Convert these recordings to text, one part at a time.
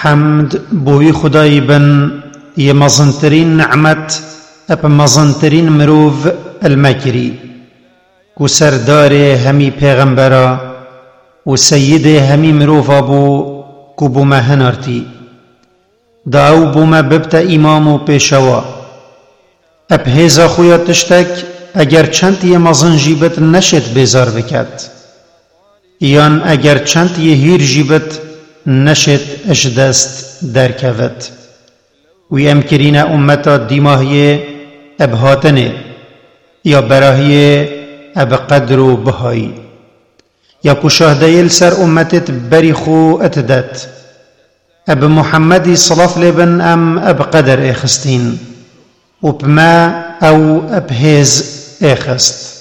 حمد بوی خدای بن يمزنترين نعمت اپ مزنترين مروف المكري کو سردار همی پیغمبرا و سید همی مروف ابو کو بوما هنارتی دا او بوما ببتا امام و پیشوا اپ هیزا خویا تشتک اگر چند یه مزن جیبت نشد بیزار بکد یان اگر چند یه هیر جیبت نشد اش دست درکوت وی امکرین امتا دیماهی اب هاتنه یا براهی اب قدر و بهایی یا کشاهده سر امتت بری خو اتدت اب محمدی صلاف لبن ام اب قدر اخستین و بما او اب هیز اخست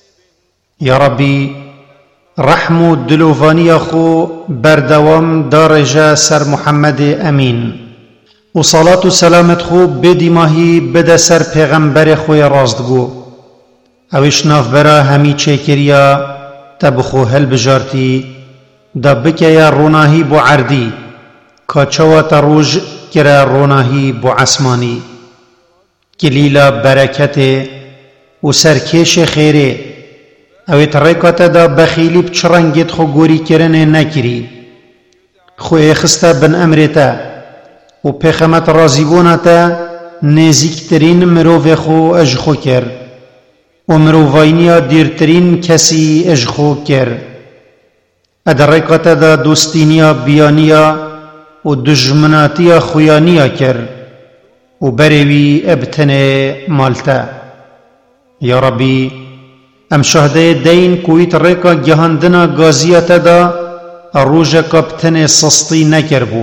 یا ربی رحم و دلوفانی خو بردوام دارجا سر محمد امین و صلاة و سلامت خو بدی ماهی بده سر پیغمبر خوی راستگو اوش ناف برا همی چیکریا تبخو هل بجارتی دا بکیا روناهی بو عردی کاچوا تروج کرا روناهی بو عسمانی کلیلا برکت و سرکش خیره اوی ترکات دا بخیلی بچرنگت خو گوری کرنه نکری خو اخستا بن امرتا و پیغمت رازیبونتا نزیکترین مروف خو اجخو کر و مروفاینیا دیرترین کسی اجخو کر ادرکات دا دوستینیا بیانیا و دجمناتیا خویانیا کر و بروی ابتنه مالتا یا ربی ام شهده دین کویت ریکا گهاندنا گازیت دا روژا کبتن سستی نکر بو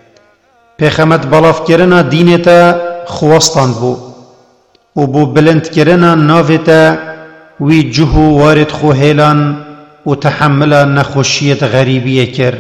پیغمت بلاف کرنا دینتا خواستان بو و بو بلند کرنا ناوتا وی جهو وارد خو هیلان و تحمل نخوشیت غریبی کر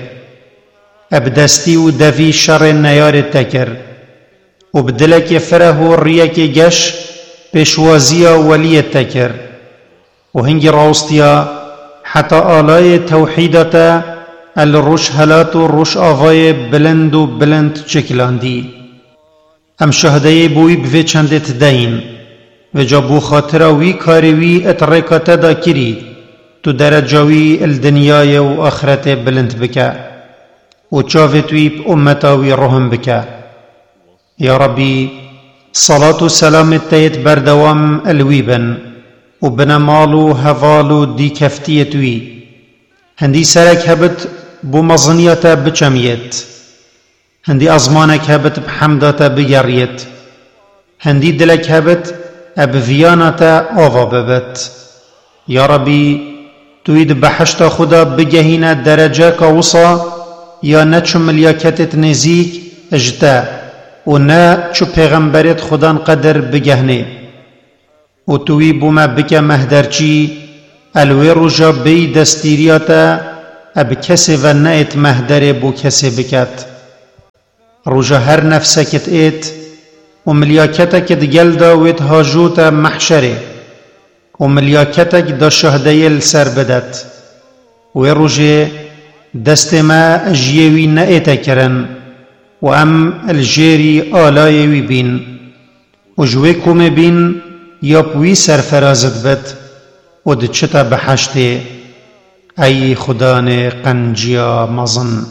ابدستی و دوی شر نیارت تکر و بدلک فره و ریک گش پیشوازیا ولیت تکر و هنگی راستیا حتی آلای توحیدتا الروش هلات و روش آوای بلند و بلند چکلاندی ام شهده بوی بوی چندت دین و جا بو خاطر وی کاروی اترکات دا کری تو درجاوی الدنیای و آخرت بلند بکا و چاوتوی با امتاوی رحم بکا یا ربی صلاة و سلامت تیت بردوام الویبن و بنمالو هفالو دی کفتیتوی هندی سرک هبت بو مزنیتا بچمیت هندی ازمانک هبت بحمداتا بگریت هندی دلک هبت ابویاناتا آوا ببت یا ربی توید بحشت خدا بگهینا درجه کاوسا یا نچو ملیاکتت نزیک اجتا و نه چو پیغمبرت خدا قدر بگهنه و توی بوما بکا مهدرچی الوی رجا بی دستیریاتا اب کسی و نایت مهدر بو کسی بکت رجا هر نفسکت ایت و ملیاکتک دگل داوید هاجوتا محشره و ملیاکتک دا شهده لسر بدت و رجا دست ما اجیوی نایتا کرن و ام الجیری آلایوی بین و جوی کم بین یا پوی سرفرازت بد و دچتا بحشته ای خدان قنجیا مزن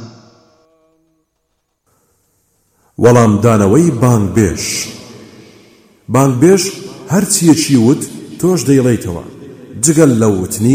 ولام دانوی بانگ بیش هر چیه چی ود توش دیلیتوا جگل لوتنی